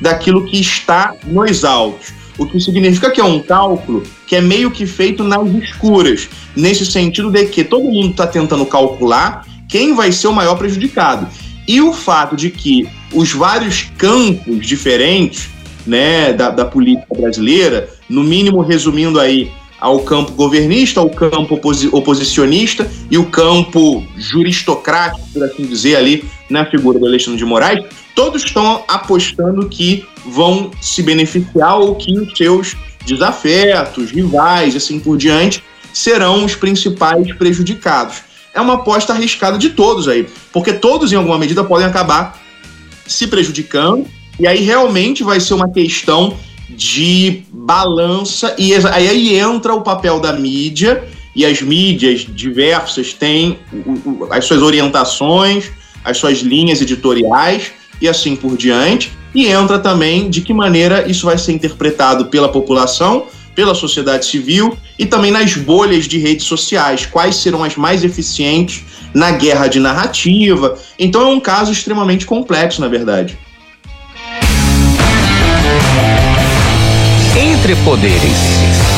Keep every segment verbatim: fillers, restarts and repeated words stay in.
daquilo que está nos autos. O que significa que é um cálculo que é meio que feito nas escuras, nesse sentido de que todo mundo está tentando calcular quem vai ser o maior prejudicado. E o fato de que os vários campos diferentes, né, da, da política brasileira, no mínimo resumindo aí ao campo governista, ao campo oposi- oposicionista e o campo juristocrático, por assim dizer, ali na figura do Alexandre de Moraes, todos estão apostando que vão se beneficiar ou que os seus desafetos, rivais, assim por diante, serão os principais prejudicados. É uma aposta arriscada de todos aí, porque todos, em alguma medida, podem acabar se prejudicando, e aí realmente vai ser uma questão de balança, e aí entra o papel da mídia, e as mídias diversas têm as suas orientações, as suas linhas editoriais, e assim por diante, e entra também de que maneira isso vai ser interpretado pela população, pela sociedade civil e também nas bolhas de redes sociais, quais serão as mais eficientes na guerra de narrativa. Então é um caso extremamente complexo, na verdade. Entre Poderes.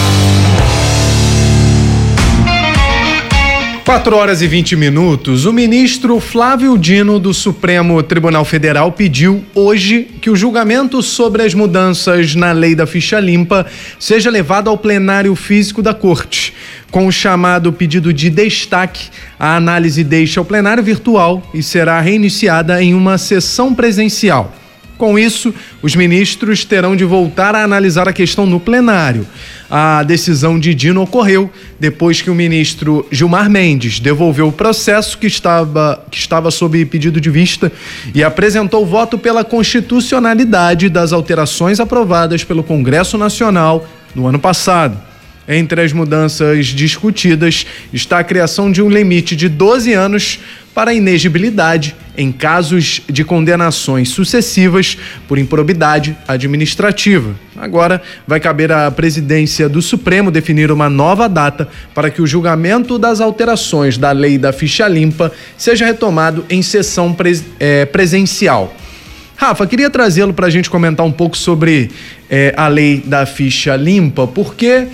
quatro horas e vinte minutos, o ministro Flávio Dino do Supremo Tribunal Federal pediu hoje que o julgamento sobre as mudanças na lei da ficha limpa seja levado ao plenário físico da Corte. Com o chamado pedido de destaque, a análise deixa o plenário virtual e será reiniciada em uma sessão presencial. Com isso, os ministros terão de voltar a analisar a questão no plenário. A decisão de Dino ocorreu depois que o ministro Gilmar Mendes devolveu o processo que estava, que estava sob pedido de vista e apresentou voto pela constitucionalidade das alterações aprovadas pelo Congresso Nacional no ano passado. Entre as mudanças discutidas está a criação de um limite de doze anos para a inegibilidade em casos de condenações sucessivas por improbidade administrativa. Agora vai caber à presidência do Supremo definir uma nova data para que o julgamento das alterações da lei da ficha limpa seja retomado em sessão pres- é, presencial. Rafa, queria trazê-lo para a gente comentar um pouco sobre é, a lei da ficha limpa, porque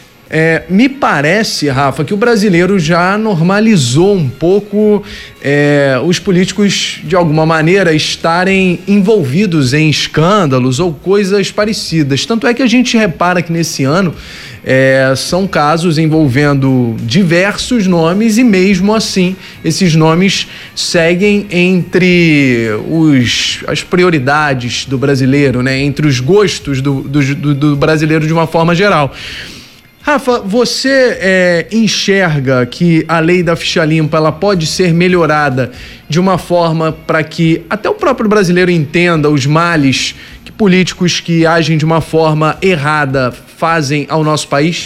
É, me parece, Rafa, que o brasileiro já normalizou um pouco é, os políticos, de alguma maneira, estarem envolvidos em escândalos ou coisas parecidas. Tanto é que a gente repara que nesse ano é, são casos envolvendo diversos nomes e mesmo assim esses nomes seguem entre os, as prioridades do brasileiro, né? Entre os gostos do, do, do brasileiro de uma forma geral. Rafa, você é, enxerga que a lei da ficha limpa ela pode ser melhorada de uma forma para que até o próprio brasileiro entenda os males que políticos que agem de uma forma errada fazem ao nosso país?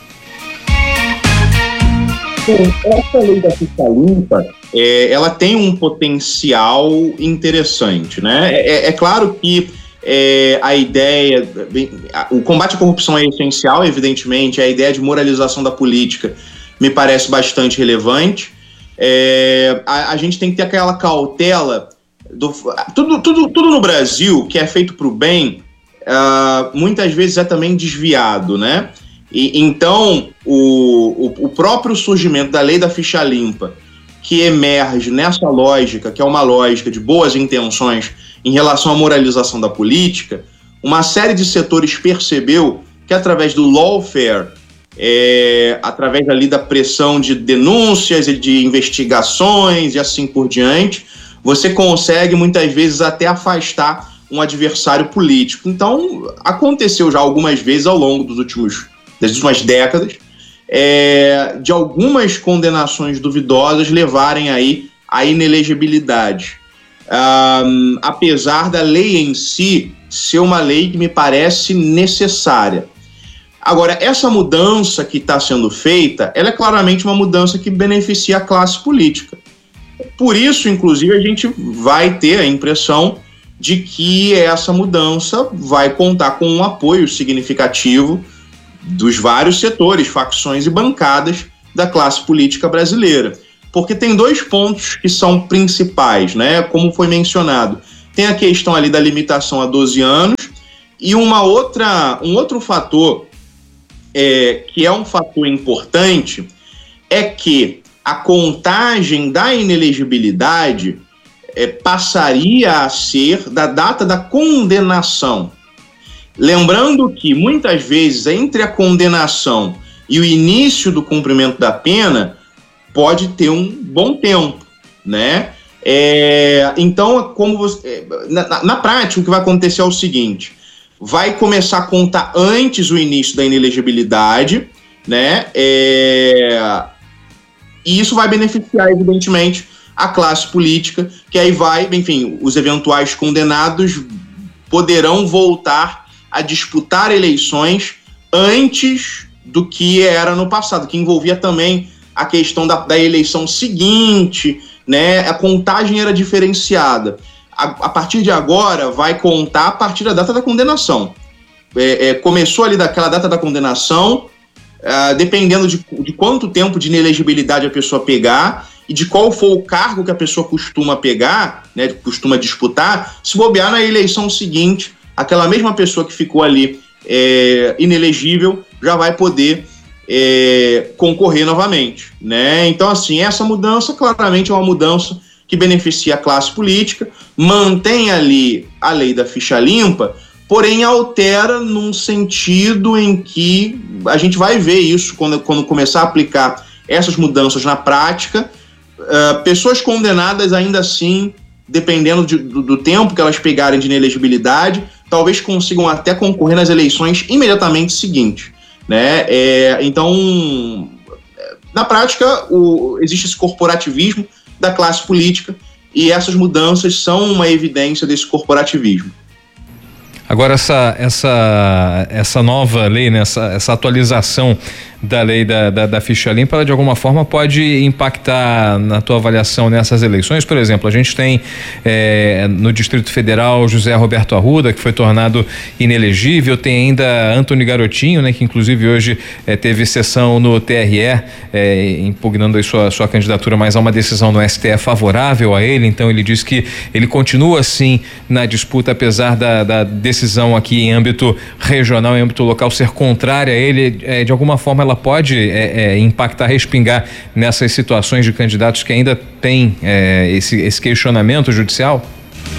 Bom, essa lei da ficha limpa, é, ela tem um potencial interessante, né? É, é claro que É, a ideia, bem, o combate à corrupção é essencial, evidentemente, a ideia de moralização da política me parece bastante relevante. É, a, a gente tem que ter aquela cautela, do, tudo, tudo, tudo no Brasil que é feito para o bem, uh, muitas vezes é também desviado, né? E, então, o, o, o próprio surgimento da lei da ficha limpa, que emerge nessa lógica, que é uma lógica de boas intenções em relação à moralização da política, uma série de setores percebeu que através do lawfare, é, através ali da pressão de denúncias e de investigações e assim por diante, você consegue muitas vezes até afastar um adversário político. Então, aconteceu já algumas vezes ao longo dos últimos, das últimas décadas, é, de algumas condenações duvidosas levarem aí à inelegibilidade. Um, apesar da lei em si ser uma lei que me parece necessária. Agora, essa mudança que está sendo feita, ela é claramente uma mudança que beneficia a classe política. Por isso, inclusive, a gente vai ter a impressão de que essa mudança vai contar com um apoio significativo dos vários setores, facções e bancadas da classe política brasileira. Porque tem dois pontos que são principais, né? Como foi mencionado. Tem a questão ali da limitação a doze anos, E uma outra, um outro fator, é, que é um fator importante, é que a contagem da inelegibilidade é, passaria a ser da data da condenação. Lembrando que, muitas vezes, entre a condenação e o início do cumprimento da pena, pode ter um bom tempo, né? É, então, como você, na, na prática, o que vai acontecer é o seguinte: vai começar a contar antes o início da inelegibilidade, né? É, e isso vai beneficiar, evidentemente, a classe política, que aí vai, enfim, os eventuais condenados poderão voltar a disputar eleições antes do que era no passado, que envolvia também a questão da, da eleição seguinte, né? A contagem era diferenciada. A, a partir de agora, vai contar a partir da data da condenação. É, é, começou ali daquela data da condenação, é, dependendo de, de quanto tempo de inelegibilidade a pessoa pegar e de qual for o cargo que a pessoa costuma pegar, né, costuma disputar, se bobear na eleição seguinte, aquela mesma pessoa que ficou ali é, inelegível já vai poder é, concorrer novamente, né? Então, assim, essa mudança claramente é uma mudança que beneficia a classe política, mantém ali a lei da ficha limpa, porém altera num sentido em que a gente vai ver isso quando, quando começar a aplicar essas mudanças na prática. Uh, pessoas condenadas, ainda assim, dependendo de, do, do tempo que elas pegarem de inelegibilidade, talvez consigam até concorrer nas eleições imediatamente seguintes, né? É, então, na prática, o, existe esse corporativismo da classe política e essas mudanças são uma evidência desse corporativismo. Agora, essa, essa, essa nova lei, né, essa, essa atualização da lei da, da, da ficha limpa, ela de alguma forma pode impactar na tua avaliação nessas eleições? Por exemplo, a gente tem é, no Distrito Federal José Roberto Arruda, que foi tornado inelegível, tem ainda Antony Garotinho, né, que inclusive hoje é, teve sessão no T R E, é, impugnando aí sua, sua candidatura, mas há uma decisão no S T F favorável a ele, então ele diz que ele continua sim na disputa, apesar da, da decisão aqui em âmbito regional, em âmbito local ser contrária a ele. É, de alguma forma ela pode é, é, impactar, respingar nessas situações de candidatos que ainda têm é, esse, esse questionamento judicial?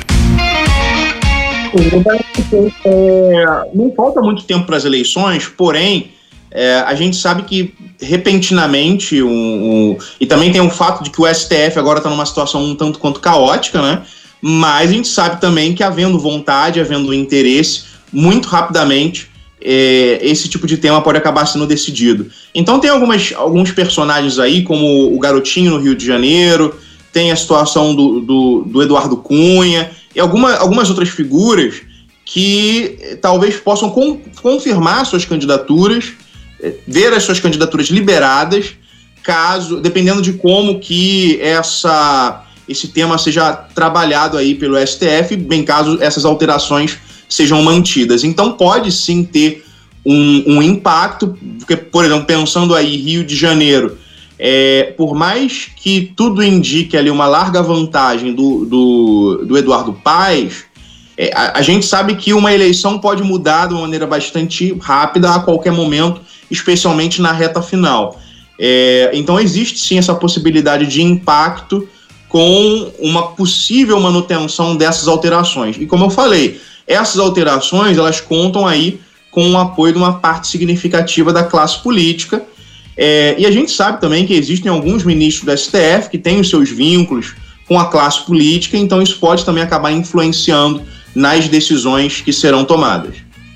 É, não falta muito tempo para as eleições, porém é, a gente sabe que repentinamente um, um, e também tem o fato de que o S T F agora está numa situação um tanto quanto caótica, né? Mas a gente sabe também que, havendo vontade, havendo interesse, muito rapidamente É, esse tipo de tema pode acabar sendo decidido. Então tem algumas, alguns personagens aí, como o Garotinho no Rio de Janeiro, tem a situação do, do, do Eduardo Cunha e alguma, algumas outras figuras que eh, talvez possam com, confirmar suas candidaturas, eh, ver as suas candidaturas liberadas, caso, dependendo de como que essa, esse tema seja trabalhado aí pelo S T F, bem caso essas alterações sejam mantidas. Então pode sim ter um, um impacto, porque, por exemplo, pensando aí Rio de Janeiro, é, por mais que tudo indique ali uma larga vantagem do, do, do Eduardo Paes, é, a, a gente sabe que uma eleição pode mudar de uma maneira bastante rápida a qualquer momento, especialmente na reta final. É, então existe sim essa possibilidade de impacto com uma possível manutenção dessas alterações. E como eu falei, essas alterações, elas contam aí com o apoio de uma parte significativa da classe política. É, e a gente sabe também que existem alguns ministros do S T F que têm os seus vínculos com a classe política, então isso pode também acabar influenciando nas decisões que serão tomadas.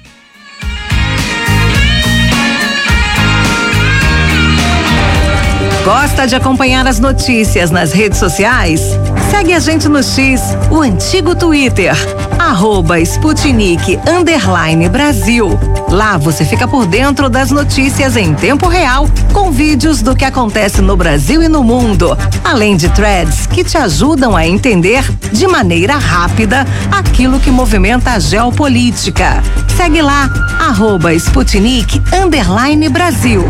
Gosta de acompanhar as notícias nas redes sociais? Segue a gente no X, o antigo Twitter, arroba Sputnik underline Brasil. Lá você fica por dentro das notícias em tempo real, com vídeos do que acontece no Brasil e no mundo, além de threads que te ajudam a entender de maneira rápida aquilo que movimenta a geopolítica. Segue lá, arroba Sputnik underline Brasil.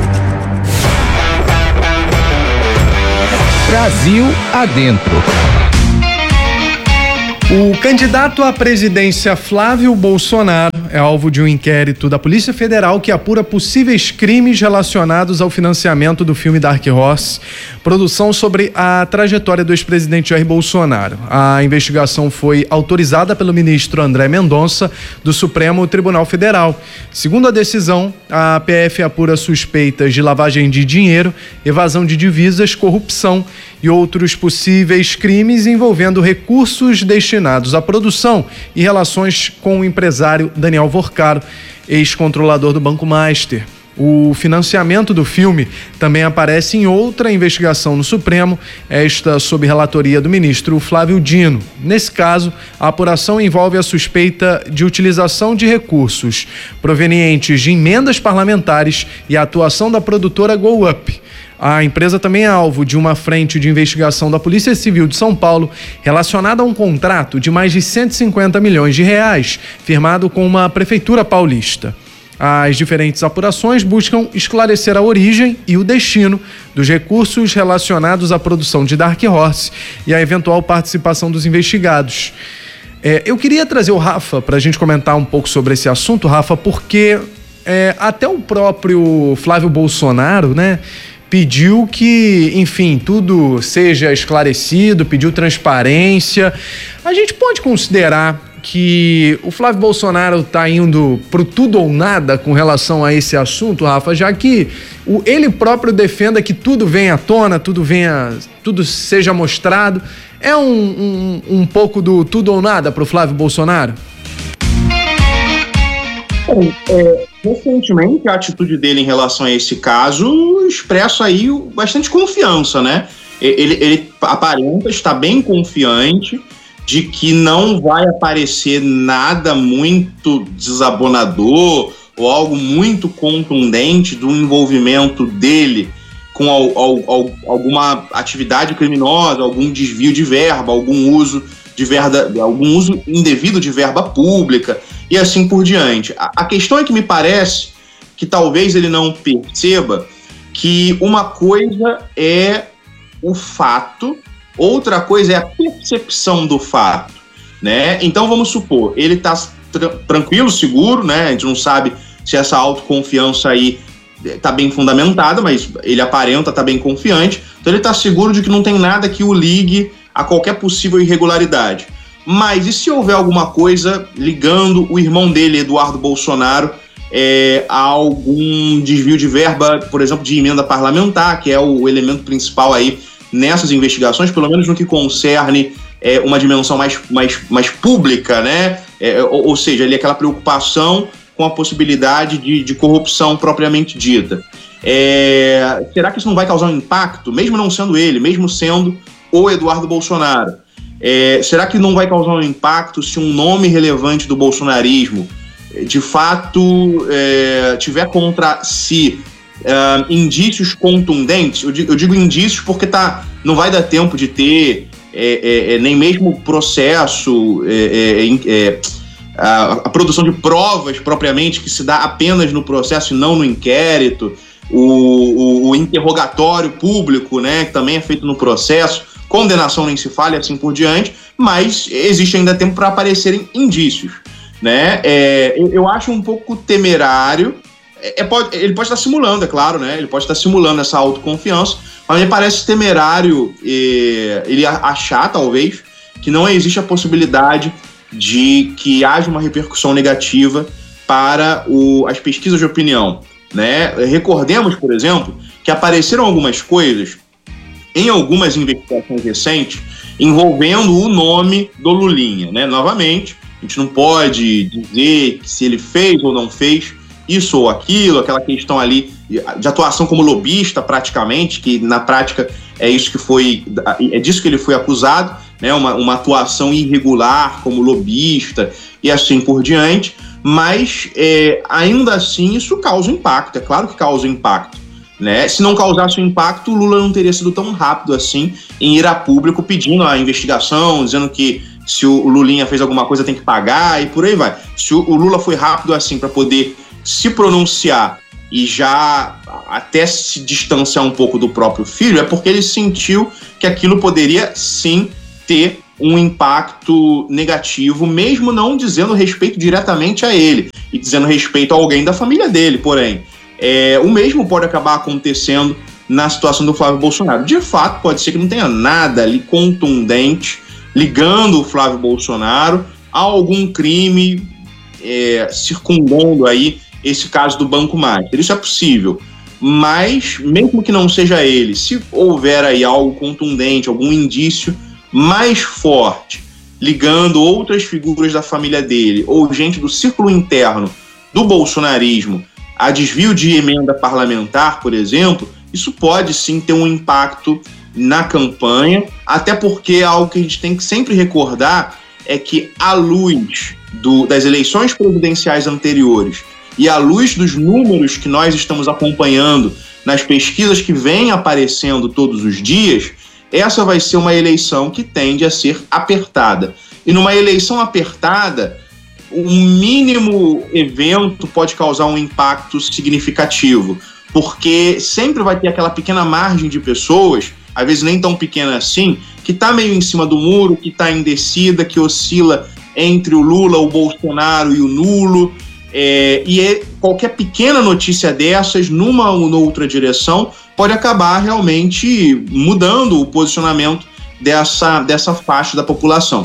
Brasil adentro. O candidato à presidência Flávio Bolsonaro é alvo de um inquérito da Polícia Federal que apura possíveis crimes relacionados ao financiamento do filme Dark Horse, produção sobre a trajetória do ex-presidente Jair Bolsonaro. A investigação foi autorizada pelo ministro André Mendonça, do Supremo Tribunal Federal. Segundo a decisão, a P F apura suspeitas de lavagem de dinheiro, evasão de divisas, corrupção e outros possíveis crimes envolvendo recursos destinados à produção e relações com o empresário Daniel Vorcaro, ex-controlador do Banco Master. O financiamento do filme também aparece em outra investigação no Supremo, esta sob relatoria do ministro Flávio Dino. Nesse caso, a apuração envolve a suspeita de utilização de recursos provenientes de emendas parlamentares e a atuação da produtora Go Up. A empresa também é alvo de uma frente de investigação da Polícia Civil de São Paulo relacionada a um contrato de mais de cento e cinquenta milhões de reais, firmado com uma prefeitura paulista. As diferentes apurações buscam esclarecer a origem e o destino dos recursos relacionados à produção de Dark Horse e a eventual participação dos investigados. É, eu queria trazer o Rafa para a gente comentar um pouco sobre esse assunto, Rafa, porque é, até o próprio Flávio Bolsonaro, né, pediu que, enfim, tudo seja esclarecido, pediu transparência. A gente pode considerar que o Flávio Bolsonaro está indo pro tudo ou nada com relação a esse assunto, Rafa, já que o, ele próprio defenda que tudo venha à tona, tudo venha, tudo seja mostrado. É um, um, um pouco do tudo ou nada pro Flávio Bolsonaro? É, recentemente, a atitude dele em relação a esse caso expressa aí bastante confiança, né? Ele, ele aparenta estar bem confiante de que não vai aparecer nada muito desabonador ou algo muito contundente do envolvimento dele com al, al, al, alguma atividade criminosa, algum desvio de verba, algum uso de verba, algum uso indevido de verba pública e assim por diante. A, a questão é que me parece que talvez ele não perceba que uma coisa é o fato, outra coisa é a percepção do fato, né? Então vamos supor, ele está tra- tranquilo, seguro, né? A gente não sabe se essa autoconfiança aí está bem fundamentada, mas ele aparenta estar bem confiante, então ele está seguro de que não tem nada que o ligue a qualquer possível irregularidade. Mas e se houver alguma coisa ligando o irmão dele, Eduardo Bolsonaro, é, a algum desvio de verba, por exemplo, de emenda parlamentar, que é o elemento principal aí nessas investigações, pelo menos no que concerne é, uma dimensão mais, mais, mais pública, né? É, ou, ou seja, ali aquela preocupação com a possibilidade de, de corrupção propriamente dita. É, será que isso não vai causar um impacto, mesmo não sendo ele, mesmo sendo o Eduardo Bolsonaro? É, será que não vai causar um impacto se um nome relevante do bolsonarismo de fato é, tiver contra si Uh, indícios contundentes? Eu digo, eu digo indícios porque tá, não vai dar tempo de ter é, é, nem mesmo processo, é, é, é, a, a produção de provas propriamente, que se dá apenas no processo e não no inquérito, o, o, o interrogatório público, né, que também é feito no processo, condenação nem se fala e assim por diante, mas existe ainda tempo para aparecerem indícios, né? É, eu, eu acho um pouco temerário. É, pode, ele pode estar simulando, é claro, né? Ele pode estar simulando essa autoconfiança, mas me parece temerário eh, ele achar, talvez, que não existe a possibilidade de que haja uma repercussão negativa para o, as pesquisas de opinião, né? Recordemos, por exemplo, que apareceram algumas coisas em algumas investigações recentes envolvendo o nome do Lulinha, né? Novamente, a gente não pode dizer se ele fez ou não fez isso ou aquilo, aquela questão ali de atuação como lobista praticamente, que na prática é isso que foi, é disso que ele foi acusado, né? Uma, uma atuação irregular como lobista e assim por diante, mas é, ainda assim isso causa impacto, é claro que causa impacto, né? Se não causasse um impacto, o Lula não teria sido tão rápido assim em ir a público pedindo a investigação, dizendo que se o Lulinha fez alguma coisa tem que pagar e por aí vai. Se o Lula foi rápido assim para poder se pronunciar e já até se distanciar um pouco do próprio filho, é porque ele sentiu que aquilo poderia sim ter um impacto negativo, mesmo não dizendo respeito diretamente a ele, e dizendo respeito a alguém da família dele, porém. É, o mesmo pode acabar acontecendo na situação do Flávio Bolsonaro. De fato, pode ser que não tenha nada ali contundente ligando o Flávio Bolsonaro a algum crime é, circundando aí esse caso do Banco Master. Isso é possível. Mas, mesmo que não seja ele, se houver aí algo contundente, algum indício mais forte, ligando outras figuras da família dele, ou gente do círculo interno do bolsonarismo, a desvio de emenda parlamentar, por exemplo, isso pode sim ter um impacto na campanha, até porque algo que a gente tem que sempre recordar é que, à luz do, das eleições presidenciais anteriores e à luz dos números que nós estamos acompanhando nas pesquisas que vêm aparecendo todos os dias, essa vai ser uma eleição que tende a ser apertada. E numa eleição apertada, um mínimo evento pode causar um impacto significativo, porque sempre vai ter aquela pequena margem de pessoas, às vezes nem tão pequena assim, que está meio em cima do muro, que está indecida, que oscila entre o Lula, o Bolsonaro e o nulo, é, e é, qualquer pequena notícia dessas, numa ou noutra direção, pode acabar realmente mudando o posicionamento dessa, dessa faixa da população.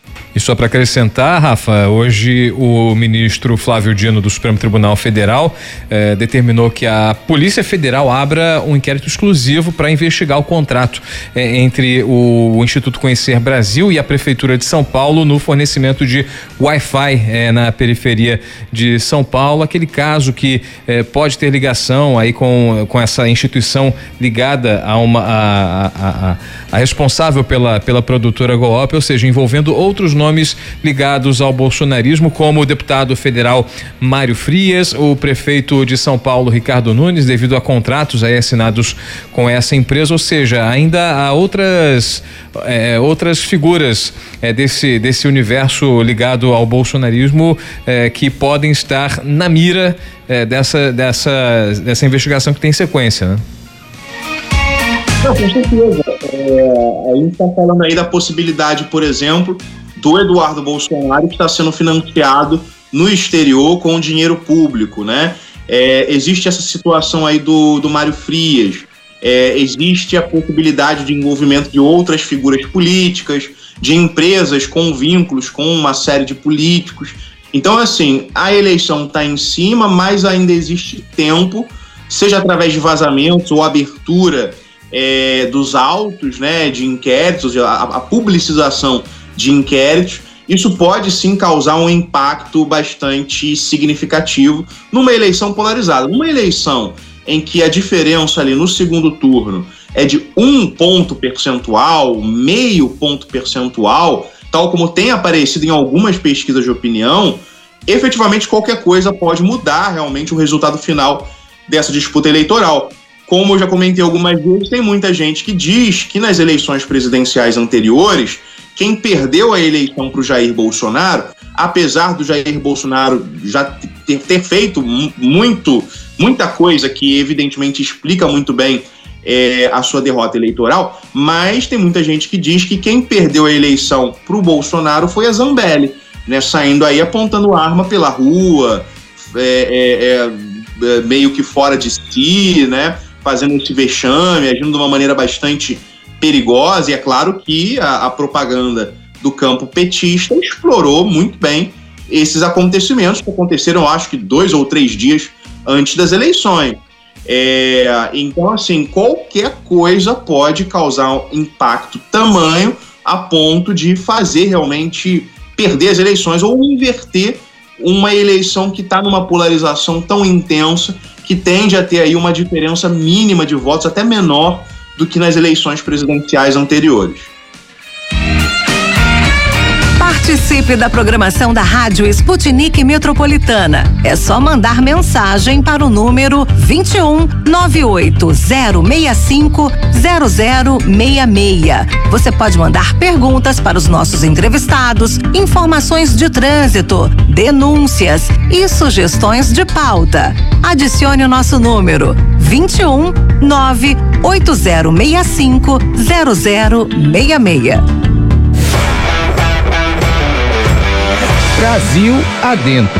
E só para acrescentar, Rafa, hoje o ministro Flávio Dino do Supremo Tribunal Federal eh, determinou que a Polícia Federal abra um inquérito exclusivo para investigar o contrato eh, entre o, o Instituto Conhecer Brasil e a Prefeitura de São Paulo no fornecimento de Wi-Fi eh, na periferia de São Paulo. Aquele caso que eh, pode ter ligação aí com, com essa instituição ligada a uma a, a, a, a responsável pela, pela produtora Goop, ou seja, envolvendo outros nomes ligados ao bolsonarismo, como o deputado federal Mário Frias, o prefeito de São Paulo Ricardo Nunes, devido a contratos aí assinados com essa empresa, ou seja, ainda há outras é, outras figuras é, desse, desse universo ligado ao bolsonarismo é, que podem estar na mira é, dessa, dessa, dessa investigação que tem sequência, né? Não, com certeza. É, a gente está falando aí da possibilidade, por exemplo, do Eduardo Bolsonaro, que está sendo financiado no exterior com dinheiro público, né? É, existe essa situação aí do, do Mário Frias, é, existe a possibilidade de envolvimento de outras figuras políticas, de empresas com vínculos com uma série de políticos. Então, assim, a eleição está em cima, mas ainda existe tempo, seja através de vazamentos ou abertura é, dos autos, né, de inquéritos, a, a publicização de inquéritos. Isso pode sim causar um impacto bastante significativo numa eleição polarizada. Numa eleição em que a diferença ali no segundo turno é de um ponto percentual, meio ponto percentual, tal como tem aparecido em algumas pesquisas de opinião, efetivamente qualquer coisa pode mudar realmente o resultado final dessa disputa eleitoral. Como eu já comentei algumas vezes, tem muita gente que diz que nas eleições presidenciais anteriores, quem perdeu a eleição para o Jair Bolsonaro, apesar do Jair Bolsonaro já ter, ter feito muito, muita coisa que evidentemente explica muito bem é, a sua derrota eleitoral, mas tem muita gente que diz que quem perdeu a eleição para o Bolsonaro foi a Zambelli, né, saindo aí apontando arma pela rua, é, é, é, meio que fora de si, né, fazendo esse vexame, agindo de uma maneira bastante perigosa. E é claro que a, a propaganda do campo petista explorou muito bem esses acontecimentos que aconteceram, acho que dois ou três dias antes das eleições. É, então, assim, qualquer coisa pode causar um impacto tamanho a ponto de fazer realmente perder as eleições ou inverter uma eleição que está numa polarização tão intensa que tende a ter aí uma diferença mínima de votos, até menor do que nas eleições presidenciais anteriores. Participe da programação da Rádio Sputnik Metropolitana. É só mandar mensagem para o número vinte e um, nove oito zero seis cinco, zero zero seis seis. Você pode mandar perguntas para os nossos entrevistados, informações de trânsito, denúncias e sugestões de pauta. Adicione o nosso número vinte e um, nove oito zero seis cinco, zero zero seis seis. Brasil adentro.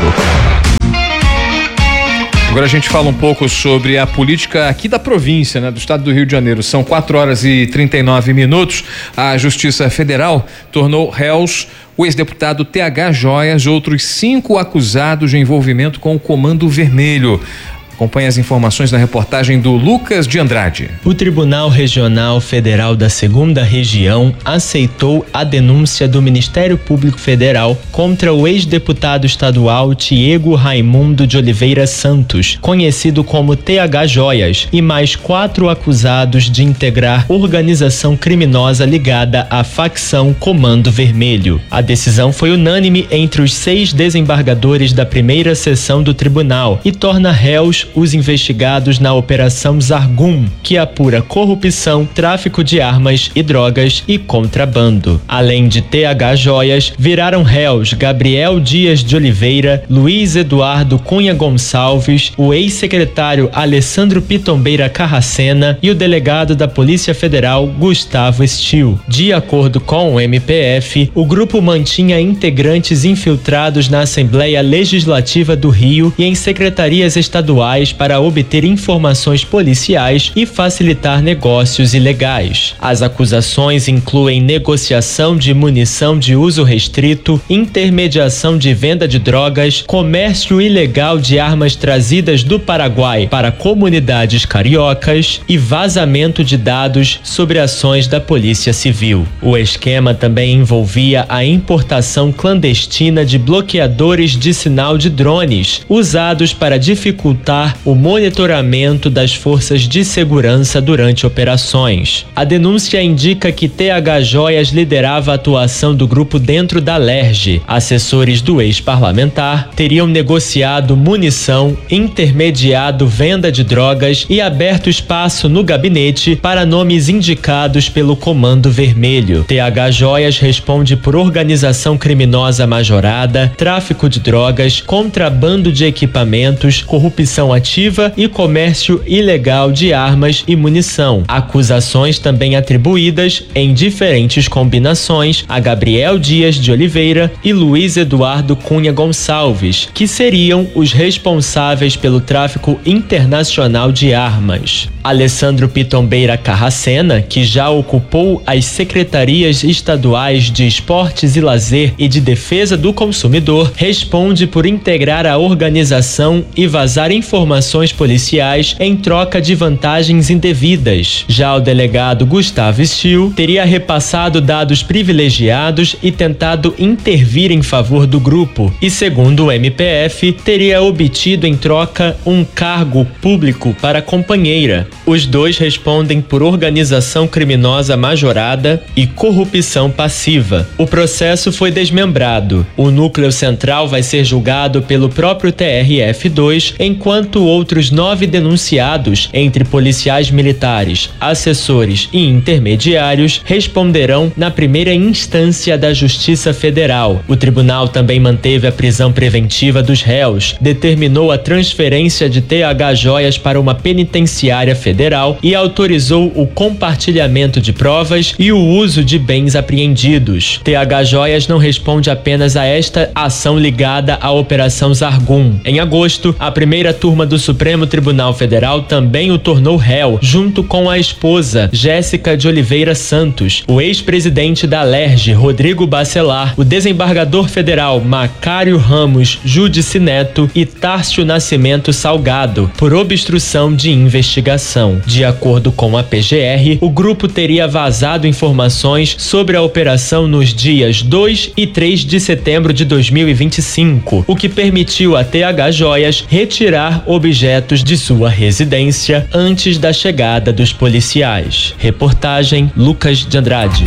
Agora a gente fala um pouco sobre a política aqui da província, né, do estado do Rio de Janeiro. São quatro horas e trinta e nove minutos. A Justiça Federal tornou réus o ex-deputado T H Joias e outros cinco acusados de envolvimento com o Comando Vermelho. Acompanhe as informações na reportagem do Lucas de Andrade. O Tribunal Regional Federal da Segunda Região aceitou a denúncia do Ministério Público Federal contra o ex-deputado estadual Tiago Raimundo de Oliveira Santos, conhecido como T H Joias, e mais quatro acusados de integrar organização criminosa ligada à facção Comando Vermelho. A decisão foi unânime entre os seis desembargadores da primeira sessão do tribunal e torna réus os investigados na Operação Zargum, que apura corrupção, tráfico de armas e drogas e contrabando. Além de T H Joias, viraram réus Gabriel Dias de Oliveira, Luiz Eduardo Cunha Gonçalves, o ex-secretário Alessandro Pitombeira Carracena e o delegado da Polícia Federal Gustavo Estil. De acordo com o M P F, o grupo mantinha integrantes infiltrados na Assembleia Legislativa do Rio e em secretarias estaduais para obter informações policiais e facilitar negócios ilegais. As acusações incluem negociação de munição de uso restrito, intermediação de venda de drogas, comércio ilegal de armas trazidas do Paraguai para comunidades cariocas e vazamento de dados sobre ações da Polícia Civil. O esquema também envolvia a importação clandestina de bloqueadores de sinal de drones, usados para dificultar o monitoramento das forças de segurança durante operações. A denúncia indica que T H Joias liderava a atuação do grupo dentro da L E R J. Assessores do ex-parlamentar teriam negociado munição, intermediado venda de drogas e aberto espaço no gabinete para nomes indicados pelo Comando Vermelho. T H Joias responde por organização criminosa majorada, tráfico de drogas, contrabando de equipamentos, corrupção ativa e comércio ilegal de armas e munição. Acusações também atribuídas, em diferentes combinações, a Gabriel Dias de Oliveira e Luiz Eduardo Cunha Gonçalves, que seriam os responsáveis pelo tráfico internacional de armas. Alessandro Pitombeira Carracena, que já ocupou as secretarias estaduais de Esportes e Lazer e de Defesa do Consumidor, responde por integrar a organização e vazar informações policiais em troca de vantagens indevidas. Já o delegado Gustavo Estil teria repassado dados privilegiados e tentado intervir em favor do grupo e, segundo o M P F, teria obtido em troca um cargo público para a companheira. Os dois respondem por organização criminosa majorada e corrupção passiva. O processo foi desmembrado. O núcleo central vai ser julgado pelo próprio T R F dois, enquanto outros nove denunciados, entre policiais militares, assessores e intermediários, responderão na primeira instância da Justiça Federal. O tribunal também manteve a prisão preventiva dos réus, determinou a transferência de T H Joias para uma penitenciária federal e autorizou o compartilhamento de provas e o uso de bens apreendidos. T H Joias não responde apenas a esta ação ligada à Operação Zargum. Em agosto, a primeira turma do Supremo Tribunal Federal também o tornou réu, junto com a esposa, Jéssica de Oliveira Santos, o ex-presidente da L E R J, Rodrigo Bacelar, o desembargador federal Macário Ramos Judici Neto e Tárcio Nascimento Salgado, por obstrução de investigação. De acordo com a P G R, o grupo teria vazado informações sobre a operação nos dias dois e três de setembro de dois mil e vinte e cinco, o que permitiu a T H Joias retirar objetos de sua residência antes da chegada dos policiais. Reportagem Lucas de Andrade.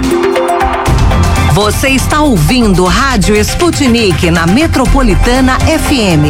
Você está ouvindo Rádio Sputnik na Metropolitana F M.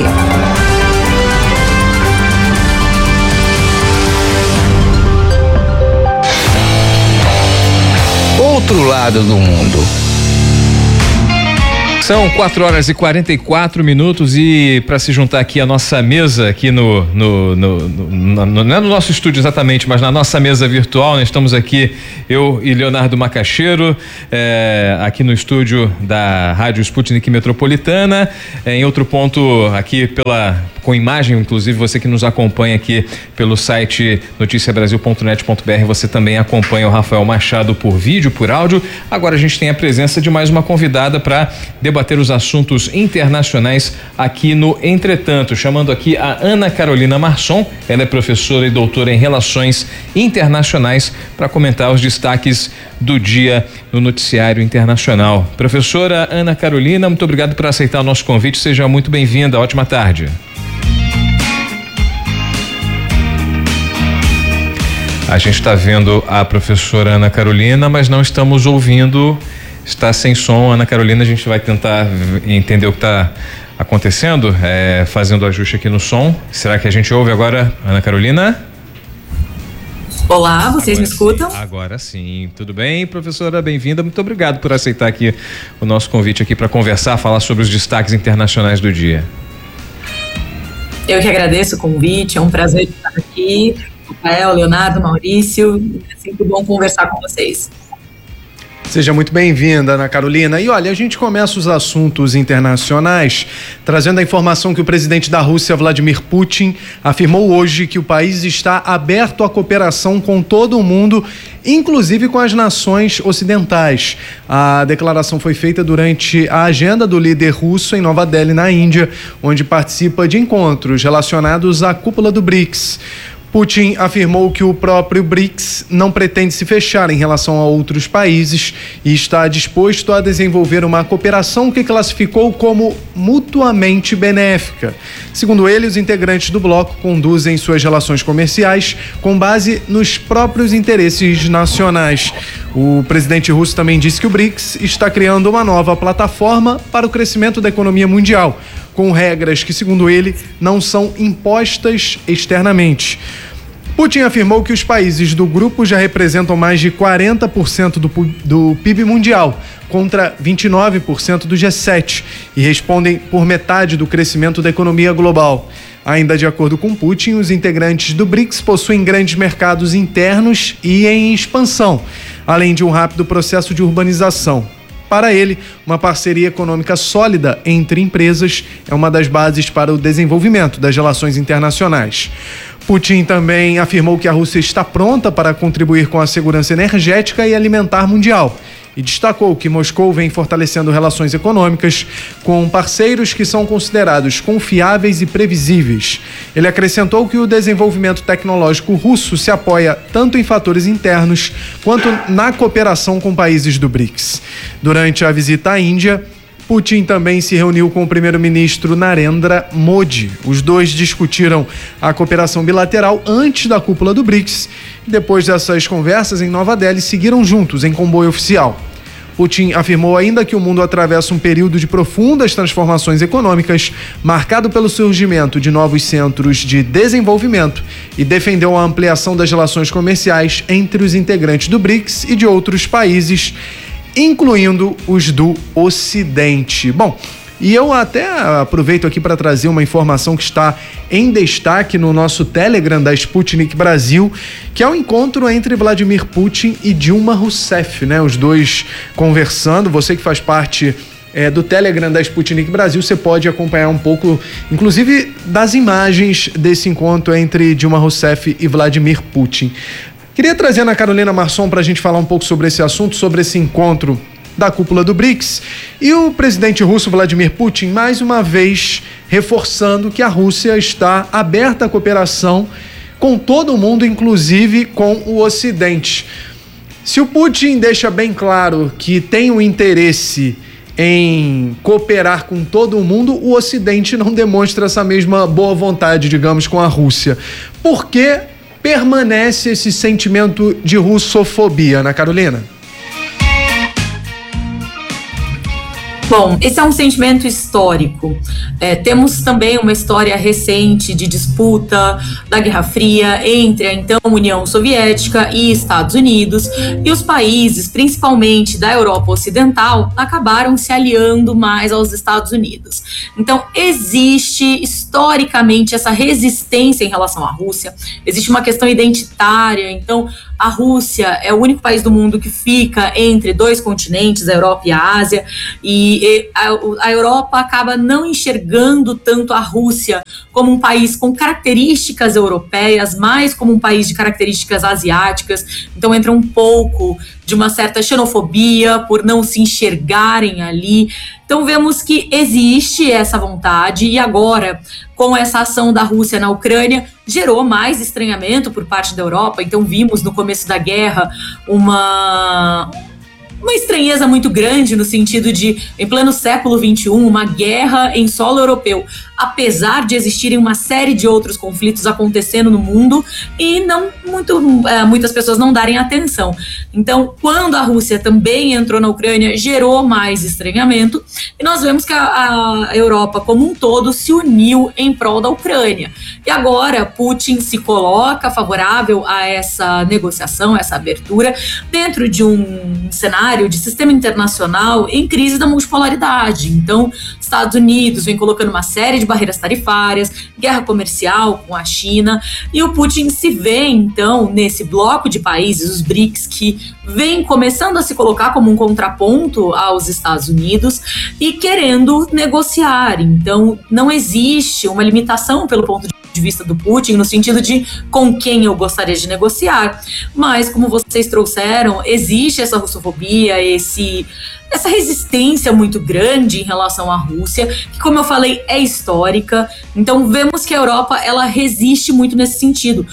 Outro lado do mundo. São quatro horas e quarenta e quatro minutos e para se juntar aqui a nossa mesa aqui no no, no, no, no, no, não é no nosso estúdio exatamente, mas na nossa mesa virtual, nós estamos aqui, eu e Leonardo Macaxeiro, é, aqui no estúdio da Rádio Sputnik Metropolitana, é, em outro ponto aqui pela com imagem, inclusive você que nos acompanha aqui pelo site noticia brasil ponto net ponto b r, você também acompanha o Rafael Machado por vídeo, por áudio. Agora a gente tem a presença de mais uma convidada para debater os assuntos internacionais aqui no Entretanto, chamando aqui a Ana Carolina Marçom. Ela é professora e doutora em Relações Internacionais, para comentar os destaques do dia no noticiário internacional. Professora Ana Carolina, muito obrigado por aceitar o nosso convite, seja muito bem-vinda, ótima tarde. A gente está vendo a professora Ana Carolina, mas não estamos ouvindo, está sem som. Ana Carolina, a gente vai tentar entender o que está acontecendo, é, fazendo ajuste aqui no som. Será que a gente ouve agora, Ana Carolina? Olá, vocês agora me escutam? Sim, agora sim, tudo bem, professora, bem-vinda, muito obrigado por aceitar aqui o nosso convite aqui para conversar, falar sobre os destaques internacionais do dia. Eu que agradeço o convite, é um prazer estar aqui. Rafael, Leonardo, Maurício, é sempre bom conversar com vocês. Seja muito bem-vinda, Ana Carolina. E olha, a gente começa os assuntos internacionais trazendo a informação que o presidente da Rússia, Vladimir Putin, afirmou hoje que o país está aberto à cooperação com todo o mundo, inclusive com as nações ocidentais. A declaração foi feita durante a agenda do líder russo em Nova Delhi, na Índia, onde participa de encontros relacionados à cúpula do BRICS. Putin afirmou que o próprio BRICS não pretende se fechar em relação a outros países e está disposto a desenvolver uma cooperação que classificou como mutuamente benéfica. Segundo ele, os integrantes do bloco conduzem suas relações comerciais com base nos próprios interesses nacionais. O presidente russo também disse que o BRICS está criando uma nova plataforma para o crescimento da economia mundial, com regras que, segundo ele, não são impostas externamente. Putin afirmou que os países do grupo já representam mais de quarenta por cento do, do P I B mundial, contra vinte e nove por cento do G sete, e respondem por metade do crescimento da economia global. Ainda de acordo com Putin, os integrantes do BRICS possuem grandes mercados internos e em expansão, além de um rápido processo de urbanização. Para ele, uma parceria econômica sólida entre empresas é uma das bases para o desenvolvimento das relações internacionais. Putin também afirmou que a Rússia está pronta para contribuir com a segurança energética e alimentar mundial e destacou que Moscou vem fortalecendo relações econômicas com parceiros que são considerados confiáveis e previsíveis. Ele acrescentou que o desenvolvimento tecnológico russo se apoia tanto em fatores internos quanto na cooperação com países do BRICS. Durante a visita à Índia, Putin também se reuniu com o primeiro-ministro Narendra Modi. Os dois discutiram a cooperação bilateral antes da cúpula do BRICS. Depois dessas conversas em Nova Delhi, seguiram juntos em comboio oficial. Putin afirmou ainda que o mundo atravessa um período de profundas transformações econômicas, marcado pelo surgimento de novos centros de desenvolvimento, e defendeu a ampliação das relações comerciais entre os integrantes do BRICS e de outros países, incluindo os do Ocidente. Bom, e eu até aproveito aqui para trazer uma informação que está em destaque no nosso Telegram da Sputnik Brasil, que é o encontro entre Vladimir Putin e Dilma Rousseff, né? Os dois conversando. Você que faz parte é, do Telegram da Sputnik Brasil, você pode acompanhar um pouco, inclusive, das imagens desse encontro entre Dilma Rousseff e Vladimir Putin. Queria trazer a Ana Carolina Marçom para a gente falar um pouco sobre esse assunto, sobre esse encontro da cúpula do BRICS, e o presidente russo Vladimir Putin, mais uma vez, reforçando que a Rússia está aberta à cooperação com todo mundo, inclusive com o Ocidente. Se o Putin deixa bem claro que tem o interesse em cooperar com todo mundo, o Ocidente não demonstra essa mesma boa vontade, digamos, com a Rússia. Por que permanece esse sentimento de russofobia, Ana Carolina? Bom, esse é um sentimento histórico. É, temos também uma história recente de disputa da Guerra Fria entre a então União Soviética e Estados Unidos, e os países, principalmente da Europa Ocidental, acabaram se aliando mais aos Estados Unidos. Então, existe historicamente essa resistência em relação à Rússia, existe uma questão identitária. Então, a Rússia é o único país do mundo que fica entre dois continentes, a Europa e a Ásia, e a, a Europa acaba não enxergando tanto a Rússia como um país com características europeias, mais como um país de características asiáticas. Então entra um pouco de uma certa xenofobia por não se enxergarem ali. Então vemos que existe essa vontade, e agora, com essa ação da Rússia na Ucrânia, gerou mais estranhamento por parte da Europa. Então vimos no começo da guerra uma... uma estranheza muito grande no sentido de, em pleno século vinte e um, uma guerra em solo europeu, apesar de existirem uma série de outros conflitos acontecendo no mundo e não muito, é, muitas pessoas não darem atenção. Então, quando a Rússia também entrou na Ucrânia, gerou mais estranhamento, e nós vemos que a, a Europa como um todo se uniu em prol da Ucrânia. E agora Putin se coloca favorável a essa negociação, essa abertura, dentro de um cenário de sistema internacional em crise da multipolaridade. Então, Estados Unidos vem colocando uma série de barreiras tarifárias, guerra comercial com a China, e o Putin se vê, então, nesse bloco de países, os BRICS, que vem começando a se colocar como um contraponto aos Estados Unidos e querendo negociar. Então, não existe uma limitação pelo ponto de de vista do Putin, no sentido de com quem eu gostaria de negociar, mas como vocês trouxeram, existe essa russofobia, esse, essa resistência muito grande em relação à Rússia, que, como eu falei, é histórica. Então vemos que a Europa, ela resiste muito nesse sentido,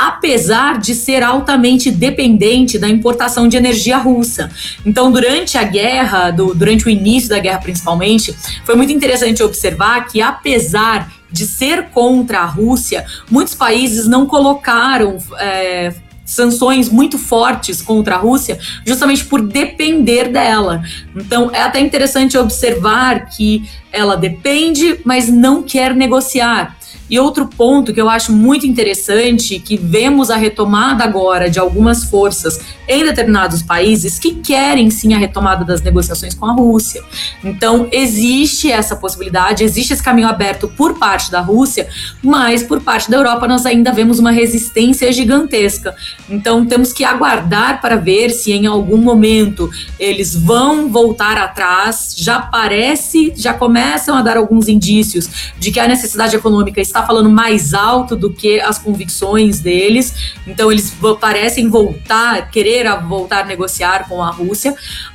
apesar de ser altamente dependente da importação de energia russa. Então, durante a guerra, do, durante o início da guerra principalmente, foi muito interessante observar que, apesar de ser contra a Rússia, muitos países não colocaram é, sanções muito fortes contra a Rússia, justamente por depender dela. Então, é até interessante observar que ela depende, mas não quer negociar. E outro ponto que eu acho muito interessante, que vemos a retomada agora de algumas forças em determinados países que querem sim a retomada das negociações com a Rússia. Então existe essa possibilidade, existe esse caminho aberto por parte da Rússia, mas por parte da Europa nós ainda vemos uma resistência gigantesca. Então temos que aguardar para ver se em algum momento eles vão voltar atrás. Já parece, já começam a dar alguns indícios de que a necessidade econômica está falando mais alto do que as convicções deles. Então eles parecem voltar, querer voltar a negociar com a Rússia,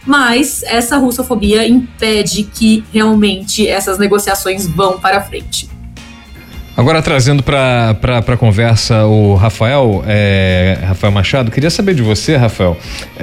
mas essa russofobia impede que realmente essas negociações vão para frente. Agora, trazendo para a conversa o Rafael, é, Rafael Machado, queria saber de você, Rafael,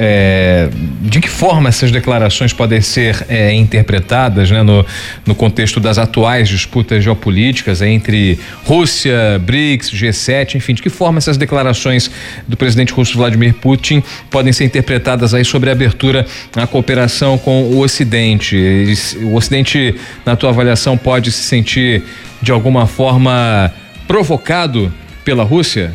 é, de que forma essas declarações podem ser é, interpretadas, né, no, no contexto das atuais disputas geopolíticas entre Rússia, BRICS, G sete, enfim, de que forma essas declarações do presidente russo Vladimir Putin podem ser interpretadas aí sobre a abertura à cooperação com o Ocidente? O Ocidente, na tua avaliação, pode se sentir de alguma forma provocado pela Rússia?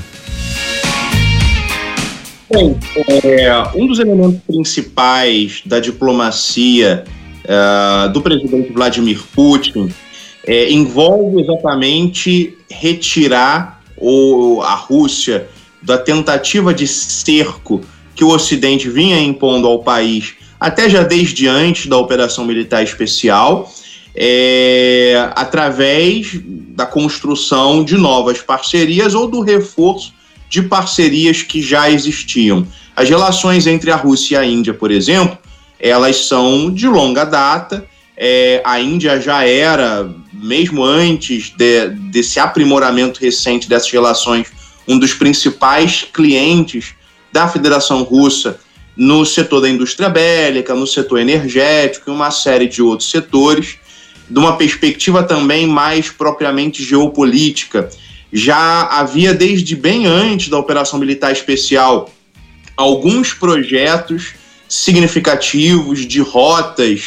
Bem, é, um dos elementos principais da diplomacia uh, do presidente Vladimir Putin é, envolve exatamente retirar o, a Rússia da tentativa de cerco que o Ocidente vinha impondo ao país, até já desde antes da operação militar especial, É, através da construção de novas parcerias ou do reforço de parcerias que já existiam. As relações entre a Rússia e a Índia, por exemplo, elas são de longa data. É, a Índia já era, mesmo antes de, desse aprimoramento recente dessas relações, um dos principais clientes da Federação Russa no setor da indústria bélica, no setor energético e uma série de outros setores. De uma perspectiva também mais propriamente geopolítica, já havia desde bem antes da operação militar especial alguns projetos significativos de rotas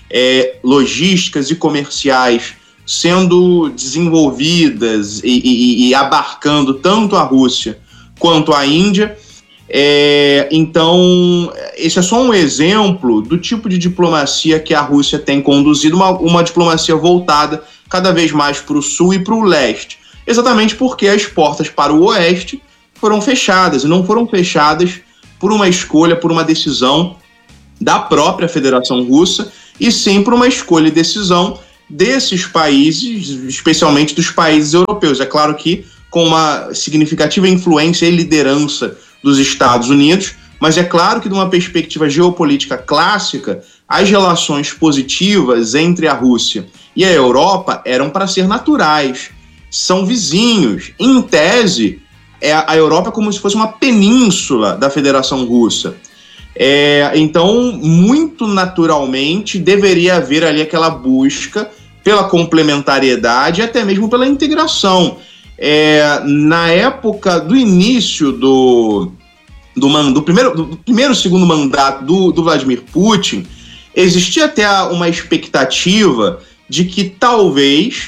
é, logísticas e comerciais sendo desenvolvidas e, e, e abarcando tanto a Rússia quanto a Índia. É, então, esse é só um exemplo do tipo de diplomacia que a Rússia tem conduzido, uma, uma diplomacia voltada cada vez mais para o sul e para o leste, exatamente porque as portas para o oeste foram fechadas, e não foram fechadas por uma escolha, por uma decisão da própria Federação Russa, e sim por uma escolha e decisão desses países, especialmente dos países europeus. É claro que com uma significativa influência e liderança dos Estados Unidos, mas é claro que de uma perspectiva geopolítica clássica, as relações positivas entre a Rússia e a Europa eram para ser naturais, são vizinhos. Em tese, é a Europa é como se fosse uma península da Federação Russa. É, então, muito naturalmente, deveria haver ali aquela busca pela complementariedade e até mesmo pela integração. É, na época do início do, do, do, primeiro, do primeiro segundo mandato do, do Vladimir Putin, existia até uma expectativa de que talvez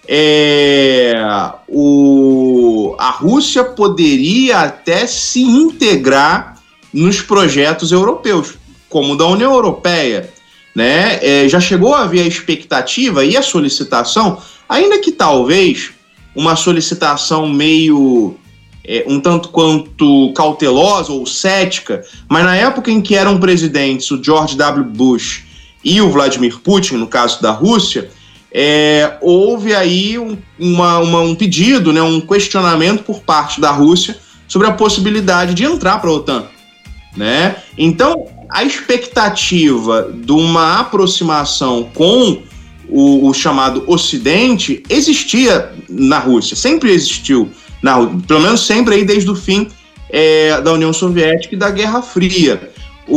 é, o, a Rússia poderia até se integrar nos projetos europeus, como o da União Europeia, né? É, já chegou a haver a expectativa e a solicitação, ainda que talvez uma solicitação meio é, um tanto quanto cautelosa ou cética, mas na época em que eram presidentes o George W. Bush e o Vladimir Putin, no caso da Rússia, é, houve aí um, uma, uma, um pedido, né, um questionamento por parte da Rússia sobre a possibilidade de entrar para a OTAN. Né? Então, a expectativa de uma aproximação com o, o chamado Ocidente existia na Rússia, sempre existiu, na, pelo menos sempre aí desde o fim é, da União Soviética e da Guerra Fria.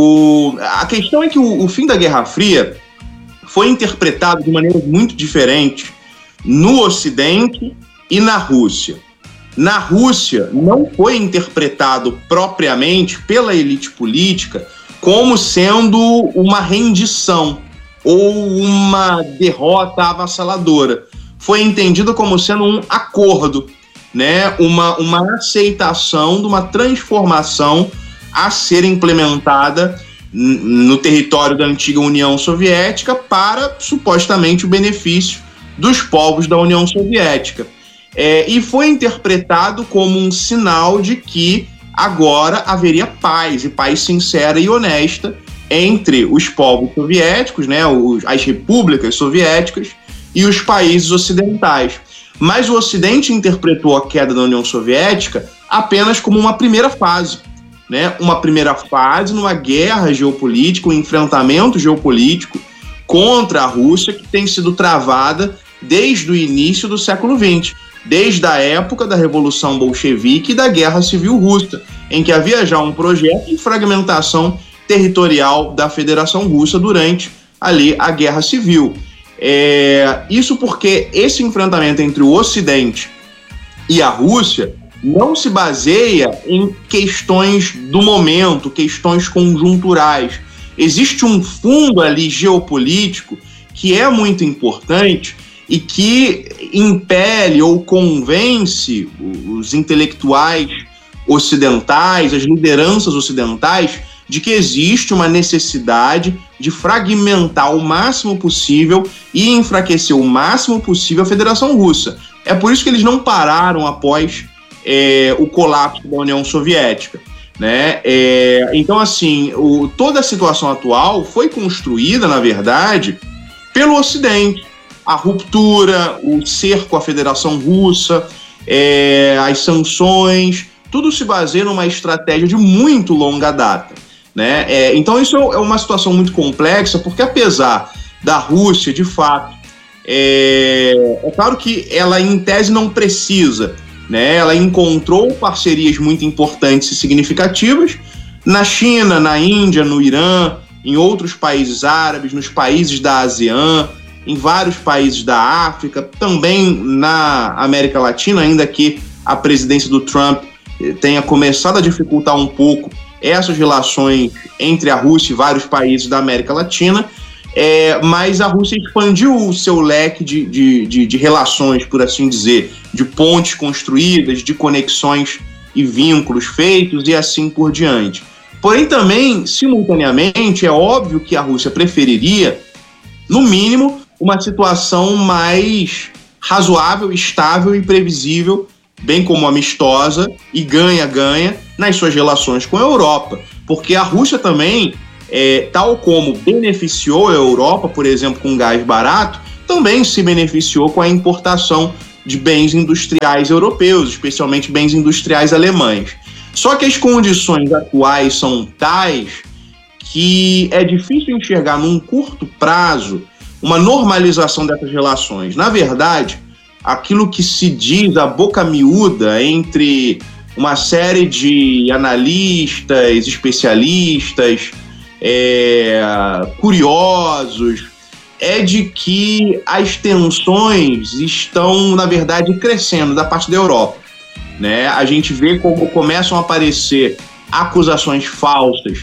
O, a questão é que o, o fim da Guerra Fria foi interpretado de maneira muito diferente no Ocidente e na Rússia. Na Rússia, não foi interpretado propriamente pela elite política como sendo uma rendição ou uma derrota avassaladora. Foi entendido como sendo um acordo, né? uma, uma aceitação de uma transformação a ser implementada no território da antiga União Soviética para, supostamente, o benefício dos povos da União Soviética. É, e foi interpretado como um sinal de que agora haveria paz, e paz sincera e honesta entre os povos soviéticos, né, os, as repúblicas soviéticas e os países ocidentais. Mas o Ocidente interpretou a queda da União Soviética apenas como uma primeira fase, né, uma primeira fase numa guerra geopolítica, um enfrentamento geopolítico contra a Rússia que tem sido travada desde o início do século vinte. Desde a época da Revolução Bolchevique e da Guerra Civil Russa, em que havia já um projeto de fragmentação territorial da Federação Russa durante ali a Guerra Civil. É, isso porque esse enfrentamento entre o Ocidente e a Rússia não se baseia em questões do momento, questões conjunturais. Existe um fundo ali geopolítico que é muito importante e que impele ou convence os intelectuais ocidentais, as lideranças ocidentais, de que existe uma necessidade de fragmentar o máximo possível e enfraquecer o máximo possível a Federação Russa. É por isso que eles não pararam após é, o colapso da União Soviética. Né? É, então, assim, o, toda a situação atual foi construída, na verdade, pelo Ocidente. A ruptura, o cerco à Federação Russa, é, as sanções, tudo se baseia numa estratégia de muito longa data. Né? É, então isso é uma situação muito complexa, porque apesar da Rússia, de fato, é, é claro que ela em tese não precisa, né? Ela encontrou parcerias muito importantes e significativas na China, na Índia, no Irã, em outros países árabes, nos países da ASEAN, em vários países da África, também na América Latina, ainda que a presidência do Trump tenha começado a dificultar um pouco essas relações entre a Rússia e vários países da América Latina. é, mas a Rússia expandiu o seu leque de, de, de, de relações, por assim dizer, de pontes construídas, de conexões e vínculos feitos e assim por diante. Porém, também, simultaneamente, é óbvio que a Rússia preferiria, no mínimo, uma situação mais razoável, estável e previsível, bem como amistosa e ganha-ganha nas suas relações com a Europa. Porque a Rússia também, é, tal como beneficiou a Europa, por exemplo, com gás barato, também se beneficiou com a importação de bens industriais europeus, especialmente bens industriais alemães. Só que as condições atuais são tais que é difícil enxergar num curto prazo uma normalização dessas relações. Na verdade, aquilo que se diz a boca miúda entre uma série de analistas, especialistas, é, curiosos, é de que as tensões estão, na verdade, crescendo da parte da Europa. Né? A gente vê como começam a aparecer acusações falsas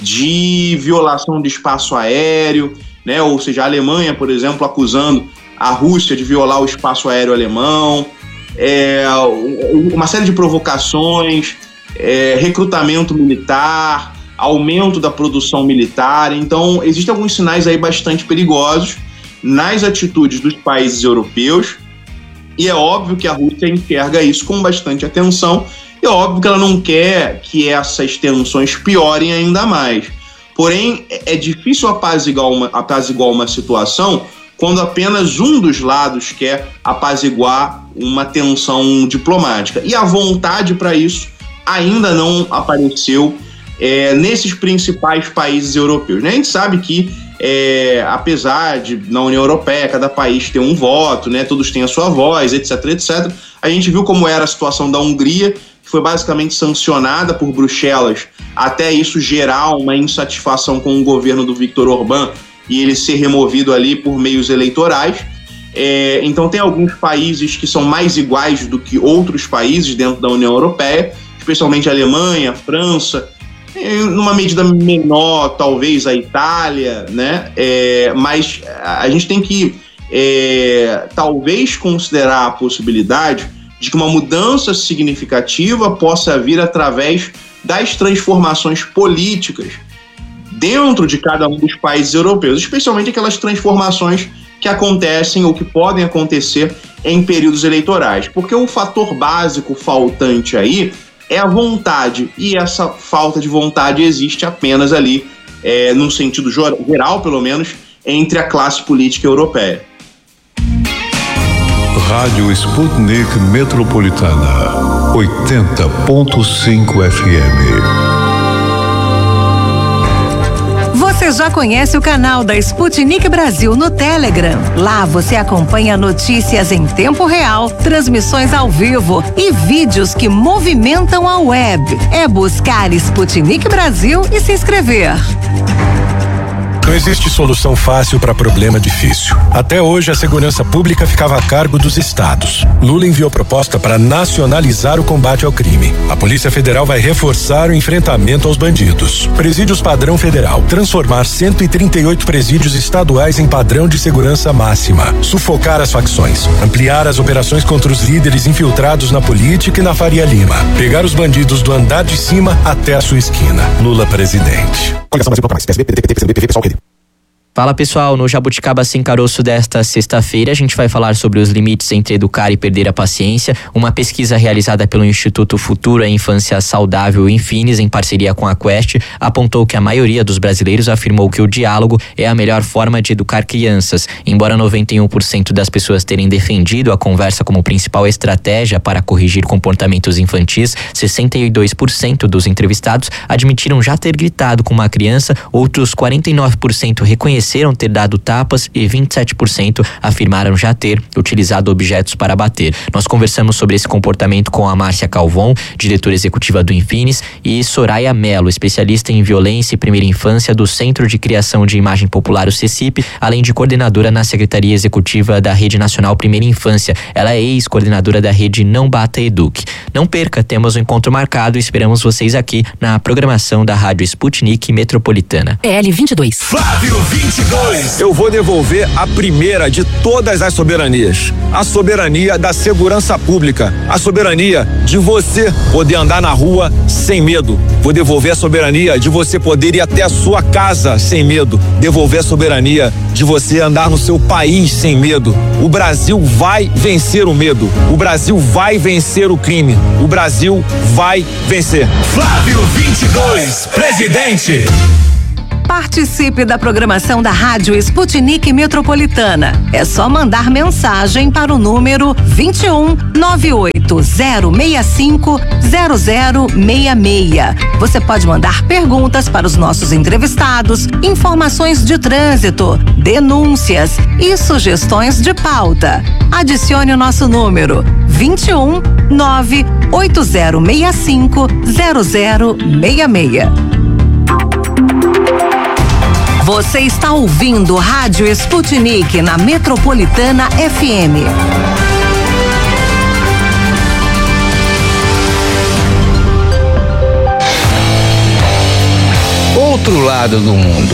de violação de espaço aéreo, né? Ou seja, a Alemanha, por exemplo, acusando a Rússia de violar o espaço aéreo alemão, é, uma série de provocações, é, recrutamento militar, aumento da produção militar. Então, existem alguns sinais aí bastante perigosos nas atitudes dos países europeus, e é óbvio que a Rússia enxerga isso com bastante atenção, e é óbvio que ela não quer que essas tensões piorem ainda mais. Porém, é difícil apaziguar uma, apaziguar uma situação quando apenas um dos lados quer apaziguar uma tensão diplomática. E a vontade para isso ainda não apareceu é, nesses principais países europeus. Né? A gente sabe que, é, apesar de na União Europeia cada país ter um voto, né, todos têm a sua voz, etc, etcétera, a gente viu como era a situação da Hungria, que foi basicamente sancionada por Bruxelas, até isso gerar uma insatisfação com o governo do Viktor Orbán e ele ser removido ali por meios eleitorais. É, então tem alguns países que são mais iguais do que outros países dentro da União Europeia, especialmente a Alemanha, a França, numa medida menor, talvez a Itália, né? É, mas a gente tem que é, talvez considerar a possibilidade de que uma mudança significativa possa vir através das transformações políticas dentro de cada um dos países europeus, especialmente aquelas transformações que acontecem ou que podem acontecer em períodos eleitorais, porque o fator básico faltante aí é a vontade, e essa falta de vontade existe apenas ali, é, num sentido geral, pelo menos, entre a classe política europeia. Rádio Sputnik Metropolitana, oitenta ponto cinco F M. Você já conhece o canal da Sputnik Brasil no Telegram? Lá você acompanha notícias em tempo real, transmissões ao vivo e vídeos que movimentam a web. É buscar Sputnik Brasil e se inscrever. Não existe solução fácil para problema difícil. Até hoje, a segurança pública ficava a cargo dos estados. Lula enviou proposta para nacionalizar o combate ao crime. A Polícia Federal vai reforçar o enfrentamento aos bandidos. Presídios padrão federal. Transformar cento e trinta e oito presídios estaduais em padrão de segurança máxima. Sufocar as facções. Ampliar as operações contra os líderes infiltrados na política e na Faria Lima. Pegar os bandidos do andar de cima até a sua esquina. Lula presidente. Fala pessoal, no Jabuticaba Sem Caroço desta sexta-feira a gente vai falar sobre os limites entre educar e perder a paciência. Uma pesquisa realizada pelo Instituto Futuro à Infância Saudável Infinis, em parceria com a Quest, apontou que a maioria dos brasileiros afirmou que o diálogo é a melhor forma de educar crianças. Embora noventa e um por cento das pessoas terem defendido a conversa como principal estratégia para corrigir comportamentos infantis, sessenta e dois por cento dos entrevistados admitiram já ter gritado com uma criança, outros quarenta e nove por cento reconheceram ter dado tapas e vinte e sete por cento afirmaram já ter utilizado objetos para bater. Nós conversamos sobre esse comportamento com a Márcia Calvon, diretora executiva do Infinis, e Soraya Mello, especialista em violência e primeira infância do Centro de Criação de Imagem Popular, o CECIP, além de coordenadora na Secretaria Executiva da Rede Nacional Primeira Infância. Ela é ex-coordenadora da rede Não Bata Eduque. Não perca, temos um encontro marcado e esperamos vocês aqui na programação da Rádio Sputnik Metropolitana. P L vinte e dois. Flávio vinte vinte e dois. Eu vou devolver a primeira de todas as soberanias. A soberania da segurança pública. A soberania de você poder andar na rua sem medo. Vou devolver a soberania de você poder ir até a sua casa sem medo. Devolver a soberania de você andar no seu país sem medo. O Brasil vai vencer o medo. O Brasil vai vencer o crime. O Brasil vai vencer. Flávio vinte e dois, presidente. Participe da programação da Rádio Sputnik Metropolitana. É só mandar mensagem para o número vinte e um, nove oito zero seis cinco, zero zero seis seis. Você pode mandar perguntas para os nossos entrevistados, informações de trânsito, denúncias e sugestões de pauta. Adicione o nosso número vinte e um, nove oito zero seis cinco, zero zero seis seis. Você está ouvindo Rádio Sputnik na Metropolitana F M. Outro lado do mundo.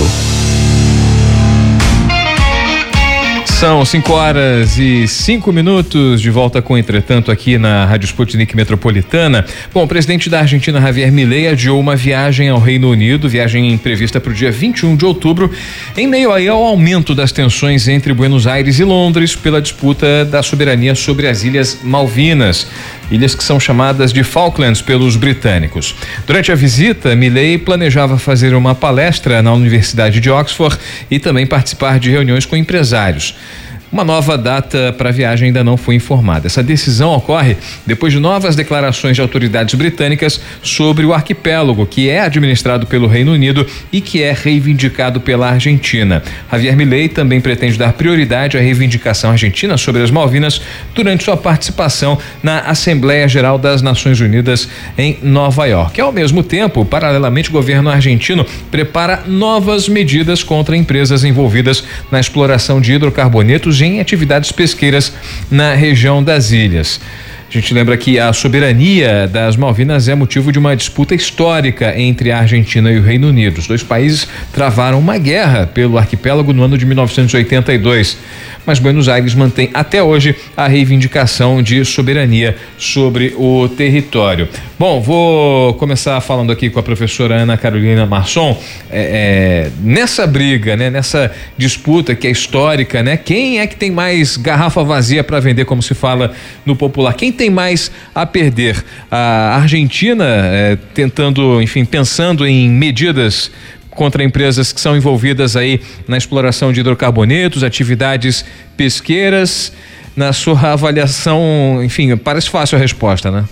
São cinco horas e cinco minutos, de volta com Entretanto aqui na Rádio Sputnik Metropolitana. Bom, o presidente da Argentina, Javier Milei, adiou uma viagem ao Reino Unido, viagem prevista para o dia vinte e um de outubro, em meio aí ao aumento das tensões entre Buenos Aires e Londres pela disputa da soberania sobre as Ilhas Malvinas, ilhas que são chamadas de Falklands pelos britânicos. Durante a visita, Milei planejava fazer uma palestra na Universidade de Oxford e também participar de reuniões com empresários. Uma nova data para a viagem ainda não foi informada. Essa decisão ocorre depois de novas declarações de autoridades britânicas sobre o arquipélago, que é administrado pelo Reino Unido e que é reivindicado pela Argentina. Javier Milei também pretende dar prioridade à reivindicação argentina sobre as Malvinas durante sua participação na Assembleia Geral das Nações Unidas em Nova York. Ao mesmo tempo, paralelamente, o governo argentino prepara novas medidas contra empresas envolvidas na exploração de hidrocarbonetos em atividades pesqueiras na região das ilhas. A gente lembra que a soberania das Malvinas é motivo de uma disputa histórica entre a Argentina e o Reino Unido. Os dois países travaram uma guerra pelo arquipélago no ano de mil novecentos e oitenta e dois, mas Buenos Aires mantém até hoje a reivindicação de soberania sobre o território. Bom, vou começar falando aqui com a professora Ana Carolina Masson. É, é, nessa briga, né, nessa disputa que é histórica, né, quem é que tem mais garrafa vazia para vender, como se fala no popular? Quem tem mais a perder? A Argentina é, tentando, enfim, pensando em medidas contra empresas que são envolvidas aí na exploração de hidrocarbonetos, atividades pesqueiras. Na sua avaliação, enfim, parece fácil a resposta, né?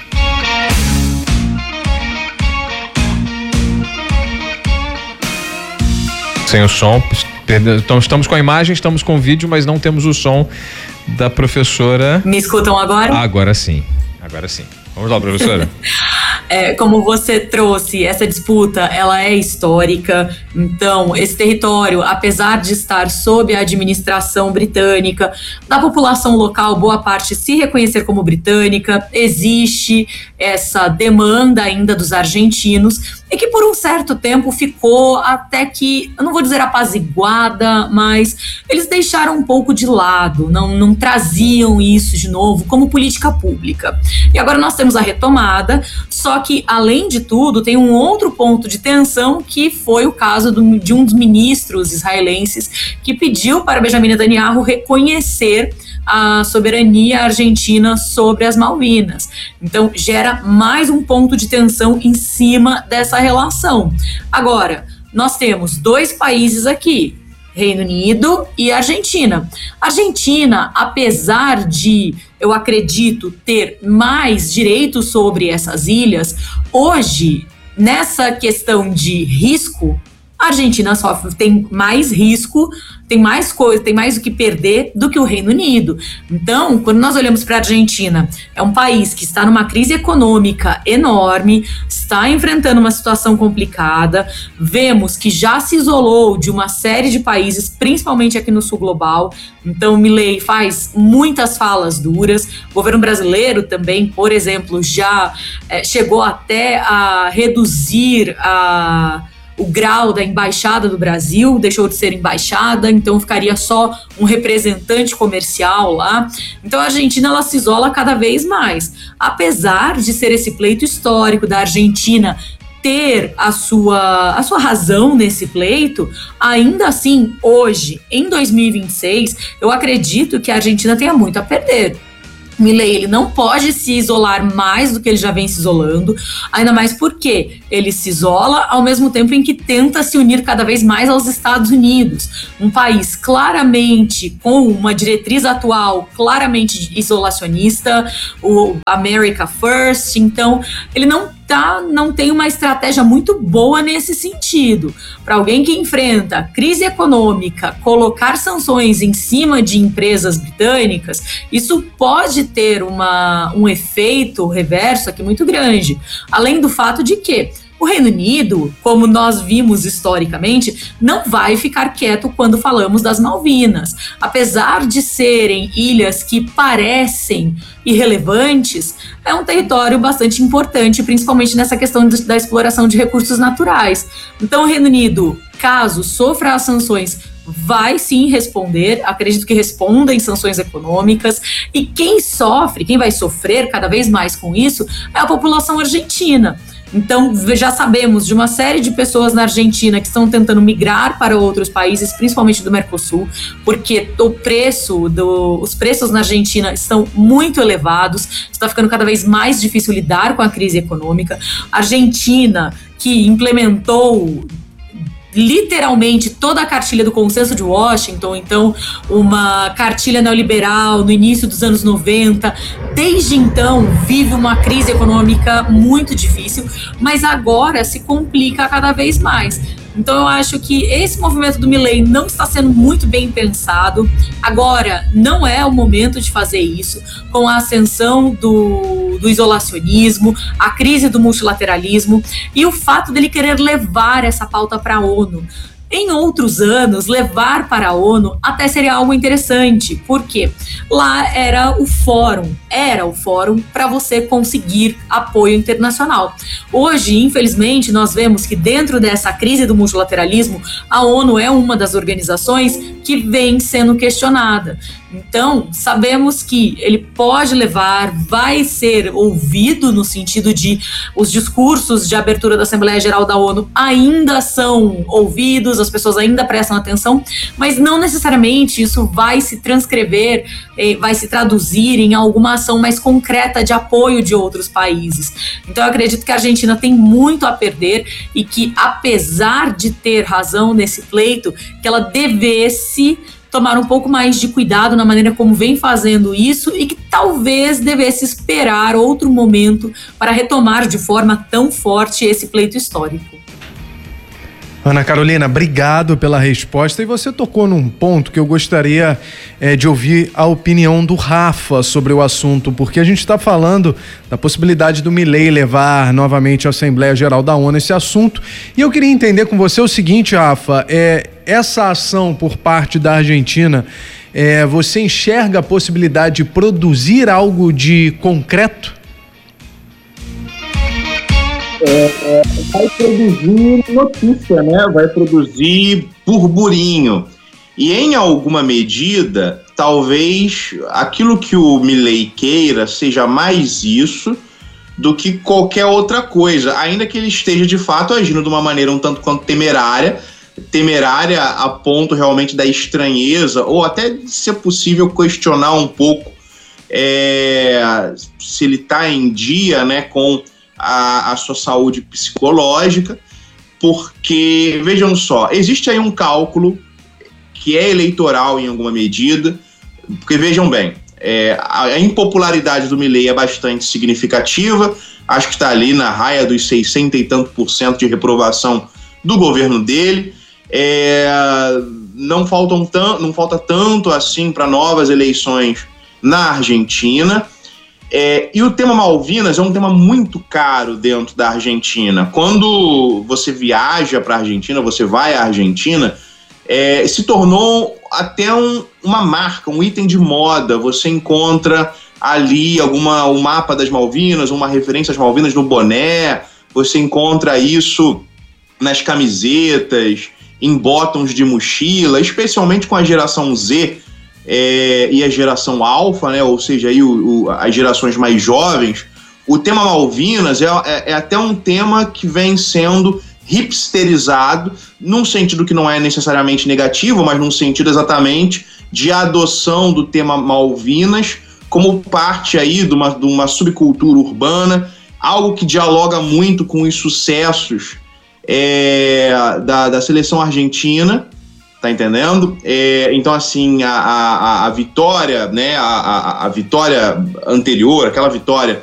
Sem o som, então estamos com a imagem, estamos com o vídeo, mas não temos o som da professora. Me escutam agora? Agora sim, agora sim. Vamos lá, professora. É, como você trouxe, essa disputa, ela é histórica. Então, esse território, apesar de estar sob a administração britânica, da população local, boa parte se reconhecer como britânica, existe essa demanda ainda dos argentinos, e que por um certo tempo ficou até que, eu não vou dizer apaziguada, mas eles deixaram um pouco de lado, não, não traziam isso de novo como política pública. E agora nós temos a retomada, só que, além de tudo, tem um outro ponto de tensão, que foi o caso do, de um dos ministros israelenses que pediu para Benjamin Netanyahu reconhecer a soberania argentina sobre as Malvinas. Então, gera mais um ponto de tensão em cima dessa relação. Agora, nós temos dois países aqui, Reino Unido e Argentina. Argentina, apesar de, eu acredito, ter mais direitos sobre essas ilhas, hoje, nessa questão de risco, a Argentina sofre, tem mais risco, tem mais coisa, tem mais o que perder do que o Reino Unido. Então, quando nós olhamos para a Argentina, é um país que está numa crise econômica enorme, está enfrentando uma situação complicada, vemos que já se isolou de uma série de países, principalmente aqui no sul global. Então, Milei faz muitas falas duras. O governo brasileiro também, por exemplo, já é, chegou até a reduzir a o grau da embaixada do Brasil, deixou de ser embaixada, então ficaria só um representante comercial lá. Então a Argentina, ela se isola cada vez mais, apesar de ser esse pleito histórico da Argentina ter a sua, a sua razão nesse pleito. Ainda assim, hoje, em dois mil e vinte e seis, eu acredito que a Argentina tenha muito a perder. Milei, ele não pode se isolar mais do que ele já vem se isolando, ainda mais porque ele se isola ao mesmo tempo em que tenta se unir cada vez mais aos Estados Unidos, um país claramente com uma diretriz atual claramente isolacionista, o America First. Então ele não tá, não tem uma estratégia muito boa nesse sentido. Para alguém que enfrenta crise econômica, colocar sanções em cima de empresas britânicas, isso pode ter uma, um efeito reverso aqui muito grande. Além do fato de que o Reino Unido, como nós vimos historicamente, não vai ficar quieto quando falamos das Malvinas. Apesar de serem ilhas que parecem irrelevantes, é um território bastante importante, principalmente nessa questão da exploração de recursos naturais. Então, o Reino Unido, caso sofra as sanções, vai sim responder, acredito que responda em sanções econômicas, e quem sofre, quem vai sofrer cada vez mais com isso, é a população argentina. Então, já sabemos de uma série de pessoas na Argentina que estão tentando migrar para outros países, principalmente do Mercosul, porque o preço do, os preços na Argentina estão muito elevados, está ficando cada vez mais difícil lidar com a crise econômica. A Argentina, que implementou literalmente toda a cartilha do Consenso de Washington, então uma cartilha neoliberal no início dos anos noventa, desde então vive uma crise econômica muito difícil, mas agora se complica cada vez mais. Então eu acho que esse movimento do Milei não está sendo muito bem pensado. Agora não é o momento de fazer isso, com a ascensão do, do isolacionismo, a crise do multilateralismo e o fato dele querer levar essa pauta para a ONU. Em outros anos, levar para a ONU até seria algo interessante, porque lá era o fórum, era o fórum para você conseguir apoio internacional. Hoje, infelizmente, nós vemos que dentro dessa crise do multilateralismo, a ONU é uma das organizações que vem sendo questionada. Então, sabemos que ele pode levar, vai ser ouvido no sentido de os discursos de abertura da Assembleia Geral da ONU ainda são ouvidos, as pessoas ainda prestam atenção, mas não necessariamente isso vai se transcrever, vai se traduzir em alguma ação mais concreta de apoio de outros países. Então, eu acredito que a Argentina tem muito a perder e que, apesar de ter razão nesse pleito, que ela devesse tomar um pouco mais de cuidado na maneira como vem fazendo isso e que talvez devesse esperar outro momento para retomar de forma tão forte esse pleito histórico. Ana Carolina, obrigado pela resposta, e você tocou num ponto que eu gostaria é, de ouvir a opinião do Rafa sobre o assunto, porque a gente está falando da possibilidade do Milei levar novamente à Assembleia Geral da ONU esse assunto, e eu queria entender com você o seguinte, Rafa, é, essa ação por parte da Argentina, é, você enxerga a possibilidade de produzir algo de concreto? É, é, vai produzir notícia, né? Vai produzir burburinho. E em alguma medida, talvez aquilo que o Milei queira seja mais isso do que qualquer outra coisa, ainda que ele esteja de fato agindo de uma maneira um tanto quanto temerária, temerária a ponto realmente da estranheza, ou até, se é possível, questionar um pouco é, se ele está em dia, né, com A, a sua saúde psicológica, porque, vejam só, existe aí um cálculo que é eleitoral em alguma medida, porque vejam bem, é, a, a impopularidade do Milei é bastante significativa, acho que está ali na raia dos sessenta e tanto por cento de reprovação do governo dele, é, não, faltam tan, não falta tanto assim para novas eleições na Argentina. É, e o tema Malvinas é um tema muito caro dentro da Argentina. Quando você viaja para a Argentina, você vai à Argentina, é, se tornou até um, uma marca, um item de moda. Você encontra ali alguma, um mapa das Malvinas, uma referência às Malvinas no boné, você encontra isso nas camisetas, em bottoms de mochila, especialmente com a geração Z é, e a geração Alpha, né? Ou seja, aí o, o, as gerações mais jovens. O tema Malvinas é, é, é até um tema que vem sendo hipsterizado, num sentido que não é necessariamente negativo, mas num sentido exatamente de adoção do tema Malvinas como parte aí de uma, de uma subcultura urbana, algo que dialoga muito com os sucessos é, da, da seleção argentina, tá entendendo? É, então, assim, a, a, a vitória, né, a, a, a vitória anterior, aquela vitória